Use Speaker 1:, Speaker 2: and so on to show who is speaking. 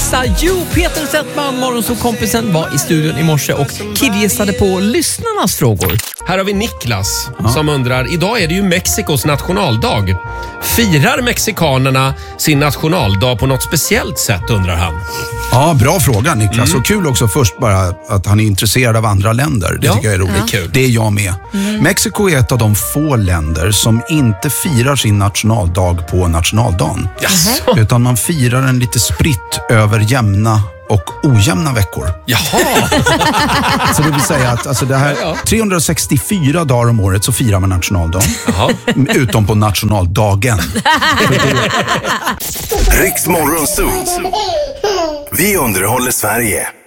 Speaker 1: gissa. Jo, Peter Settman, morgonsåkompisen, var i studion i morse och killgissade på lyssnarnas frågor.
Speaker 2: Här har vi Niklas som undrar, idag är det ju Mexikos nationaldag. Firar mexikanerna sin nationaldag på något speciellt sätt, undrar han?
Speaker 3: Ja, bra fråga Niklas. Och kul också först bara att han är intresserad av andra länder. Det tycker jag är roligt.
Speaker 2: Kul.
Speaker 3: Det är jag med. Mexiko är ett av de få länder som inte firar sin nationaldag på nationaldagen. Utan man firar den lite spritt över jämna och ojämna veckor.
Speaker 2: Jaha!
Speaker 3: Så det vill säga att alltså det här 364 dagar om året så firar man nationaldagen. Utom på nationaldagen.
Speaker 4: Riks Morgonzoo. Vi underhåller Sverige.